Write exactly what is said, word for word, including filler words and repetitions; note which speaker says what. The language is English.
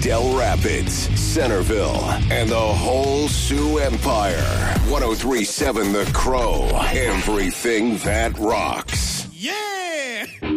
Speaker 1: Del Rapids, Centerville, and the whole Sioux Empire. one oh three point seven The Crow. Everything that rocks.
Speaker 2: Yeah!